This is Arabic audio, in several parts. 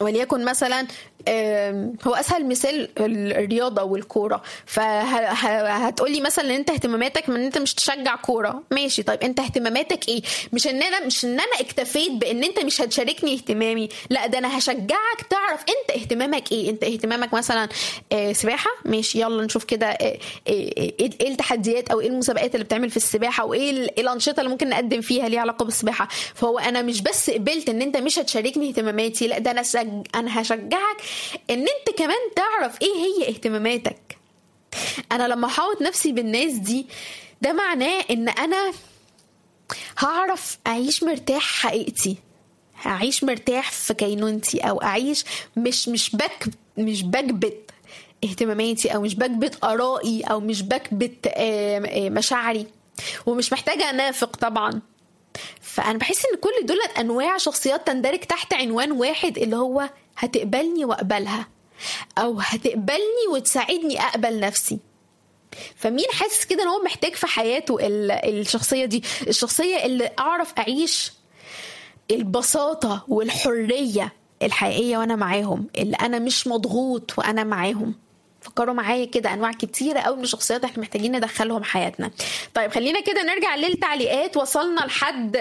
وليكن مثلا هو اسهل مثال الرياضه والكوره. فهتقولي مثلا ان انت اهتماماتك من ان انت مش تشجع كوره، ماشي. طيب انت اهتماماتك ايه؟ مش ان انا اكتفيت بان انت مش هتشاركني اهتمامي، لا ده انا هشجعك تعرف انت اهتمامك ايه. انت اهتمامك مثلا سباحه، ماشي، يلا نشوف كده ايه التحديات او ايه المسابقات اللي بتعمل في السباحه، وايه الانشطه اللي ممكن نقدم فيها ليها علاقه بالسباحه. فهو انا مش بس قبلت ان انت مش هتشاركني اهتماماتي، لا ده انا هشجعك ان انت كمان تعرف ايه هي اهتماماتك. انا لما احاوط نفسي بالناس دي، ده معناه ان انا هعرف اعيش مرتاح حقيقتي، هعيش مرتاح في كينونتي، او اعيش مش بكبت اهتماماتي، او مش بكبت ارائي، او مش بكبت مشاعري، ومش محتاجة انافق طبعا. فانا بحس ان كل دولت انواع شخصيات تندرج تحت عنوان واحد، اللي هو هتقبلني واقبلها، او هتقبلني وتساعدني اقبل نفسي. فمين حاسس كده ان هو محتاج في حياته الشخصية دي، الشخصية اللي اعرف اعيش البساطة والحرية الحقيقية وانا معاهم، اللي انا مش مضغوط وانا معاهم. فكروا معايا كده انواع كتيره قوي من الشخصيات احنا محتاجين ندخلهم حياتنا. طيب خلينا كده نرجع للتعليقات. وصلنا لحد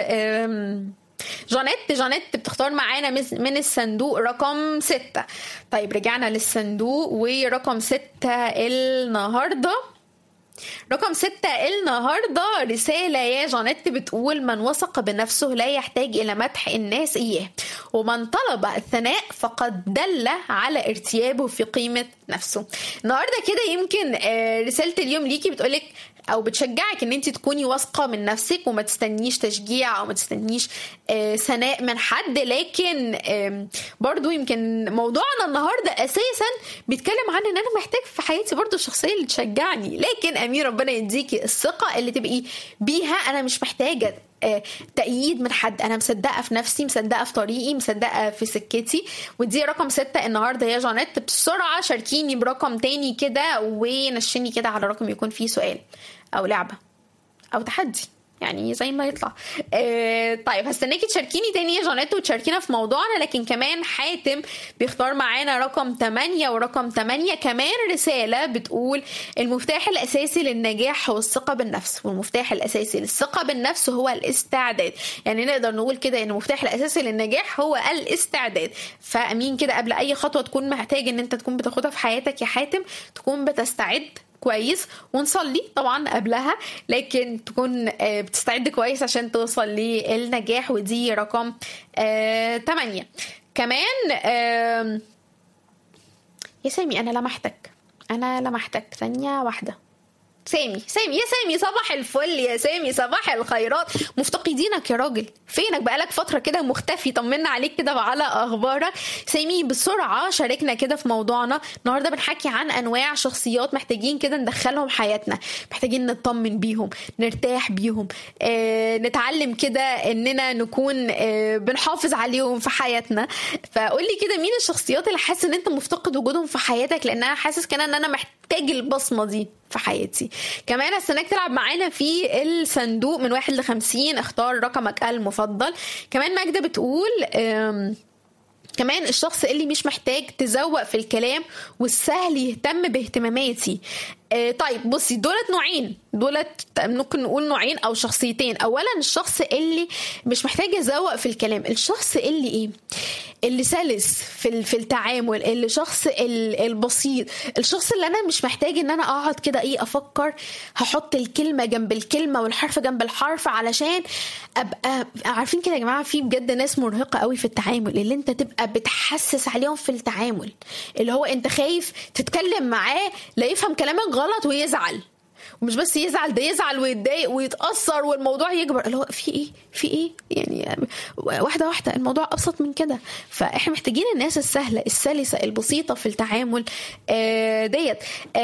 جانيت بتختار معانا من الصندوق رقم 6. طيب رجعنا للصندوق، ورقم 6 النهارده، رقم 6 النهاردة رسالة يا جانيت بتقول: من وثق بنفسه لا يحتاج إلى مدح الناس إياه، ومن طلب الثناء فقد دل على ارتيابه في قيمة نفسه. النهاردة كده يمكن رسالة اليوم ليكي بتقولك او بتشجعك ان انت تكوني واثقه من نفسك، وما تستنيش تشجيع او ما تستنيش ثناء من حد. لكن برضو يمكن موضوعنا النهارده اساسا بيتكلم عن ان انا محتاج في حياتي برضو الشخصيه اللي تشجعني. لكن امين ربنا يديكي الثقه اللي تبقي بيها، انا مش محتاجه تأييد من حد، انا مصدقه في نفسي، مصدقه في طريقي، مصدقه في سكتي. ودي رقم 6 النهارده يا جانيت. بسرعه شاركيني برقم تاني كده، ونشني كده على رقم يكون فيه سؤال او لعبه او تحدي، يعني زي ما يطلع. طيب هستناكي تشاركيني تاني يا جانيت وتشاركينا في موضوعنا. لكن كمان حاتم بيختار معانا رقم 8، ورقم 8 كمان رسالة بتقول: المفتاح الأساسي للنجاح هو الثقة بالنفس، والمفتاح الأساسي للثقة بالنفس هو الاستعداد. يعني نقدر نقول كده ان المفتاح الأساسي للنجاح هو الاستعداد. فأمين كده قبل أي خطوة تكون محتاج ان انت تكون بتاخدها في حياتك يا حاتم، تكون بتستعد كويس، ونصلي طبعا قبلها، لكن تكون بتستعد كويس عشان توصل للنجاح. ودي رقم 8 كمان. يا سامي انا لمحتك ثانية واحدة. سامي يا سامي صباح الفل يا سامي، صباح الخيرات. مفتقدينك يا راجل، فينك بقالك فترة كده مختفي، طمنا عليك كده وعلى اخبارك. سامي بسرعة شاركنا كده في موضوعنا النهاردة. بنحكي عن انواع شخصيات محتاجين كده ندخلهم حياتنا، محتاجين نطمن بيهم، نرتاح بيهم، نتعلم كده اننا نكون بنحافظ عليهم في حياتنا. فقولي كده مين الشخصيات اللي حاسس ان انت مفتقد وجودهم في حياتك، لان انا حاسس كده ان انا محتاج البصمة دي في حياتي. كمان استناك تلعب معانا في الصندوق من 1 ل50، اختار رقمك المفضل. كمان ماجدة بتقول كمان الشخص اللي مش محتاج تزوق في الكلام والسهل يهتم باهتماماتي. طيب بصي، دولت نوعين، دولت ممكن نقول نوعين او شخصيتين. اولا الشخص اللي مش محتاج يزوق في الكلام، الشخص اللي اللي سلس في التعامل، اللي شخص البسيط، الشخص اللي انا مش محتاج ان انا اقعد كده افكر هحط الكلمه جنب الكلمه والحرف جنب الحرف علشان ابقى عارفين كده يا جماعه. في بجد ناس مرهقه قوي في التعامل، اللي انت تبقى بتحسس عليهم في التعامل، اللي هو انت خايف تتكلم معاه لا يفهم كلامك غلط ويزعل، ومش بس يزعل، ده يزعل ويتضايق ويتأثر والموضوع يكبر، اللي هو في ايه يعني. واحدة الموضوع أبسط من كده. فاحنا محتاجين الناس السهلة السلسة البسيطة في التعامل ديت.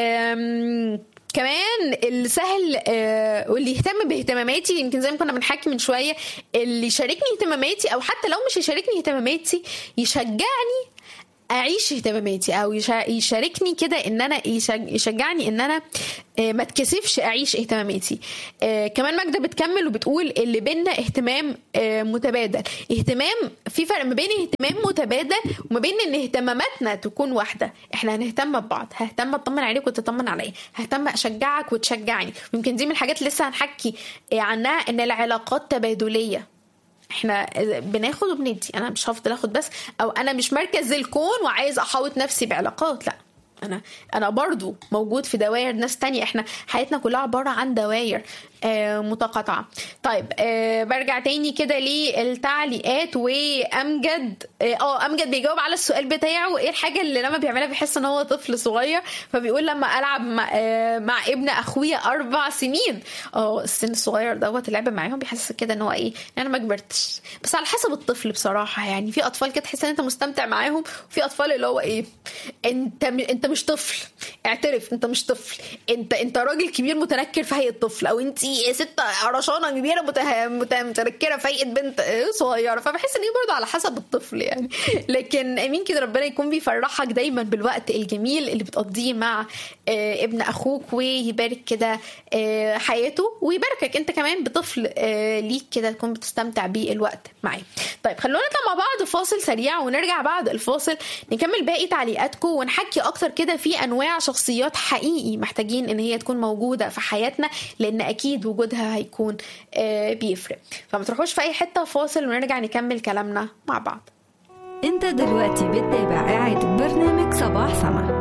كمان السهل واللي يهتم باهتماماتي، يمكن زي ما كنا بنحكي من شوية، اللي يشاركني اهتماماتي، او حتى لو مش يشاركني اهتماماتي يشجعني اعيش اهتماماتي، او يشاركني كده، ان انا يشجعني ان انا ما اتكسفش اعيش اهتماماتي. كمان ماجدة بتكمل وبتقول اللي بينا اهتمام متبادل. اهتمام، في فرق ما بين اهتمام متبادل وما بين ان اهتماماتنا تكون واحدة. احنا هنهتم ببعض، ههتم اطمن عليك وتطمن عليا، ههتم اشجعك وتشجعني. يمكن دي من الحاجات اللي لسه هنحكي عنها، ان العلاقات تبادلية. احنا بناخد وبندي، انا مش هفضل اخد بس، او انا مش مركز الكون وعايز احاوط نفسي بعلاقات. لا، انا برضو موجود في دوائر ناس تانية. احنا حياتنا كلها عبارة عن دوائر متقاطعة. طيب برجع تاني كده للتعليقات. وامجد امجد بيجاوب على السؤال بتاعه، ايه الحاجة اللي لما بيعملها بيحس ان هو طفل صغير؟ فبيقول لما العب مع ابن اخويا 4 سنين. السن الصغير دوت اللعب معاهم بيحس كده ان هو ايه، انا ما كبرتش. بس على حسب الطفل بصراحة. يعني في اطفال كده تحس ان انت مستمتع معاهم، وفي اطفال اللي هو ايه، انت مش طفل، اعترف انت مش طفل، انت راجل كبير متنكر في هيئة طفل، او انت ست قرشانه كبيره متنكره في هيئة بنت صغيره. فبحس ان هي برضه على حسب الطفل يعني. لكن امين كده ربنا يكون بيفرحك دايما بالوقت الجميل اللي بتقضيه مع ابن اخوك، ويبارك كده حياته، ويباركك انت كمان بطفل ليك كده تكون بتستمتع بيه الوقت معاه. طيب خلونا نطلع مع بعض فاصل سريع، ونرجع بعد الفاصل نكمل باقي تعليقاتكم، ونحكي اكتر كده في انواع شخصيات حقيقي محتاجين ان هي تكون موجوده في حياتنا، لان اكيد وجودها هيكون بيفرق. فما تروحوش في اي حته، فاصل ونرجع نكمل كلامنا مع بعض. انت دلوقتي بتتابع إعادة برنامج صباح سما.